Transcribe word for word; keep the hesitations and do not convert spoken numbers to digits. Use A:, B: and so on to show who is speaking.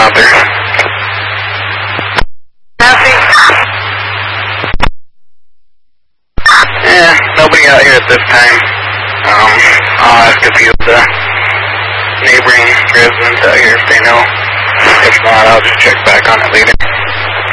A: out there.
B: Nothing.
A: Yeah, nobody out here at this time. Um, I'll ask a few of the neighboring residents out here if they know. If not, I'll just check back on it later.